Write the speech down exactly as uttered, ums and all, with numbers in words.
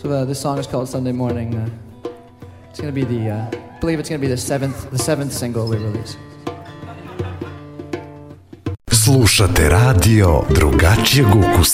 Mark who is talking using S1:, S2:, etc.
S1: So uh, this song is called Sunday Morning. Uh, it's gonna be the, uh, I believe it's gonna be the seventh, the seventh single we release.
S2: Slušate radio drugačijeg ukusa.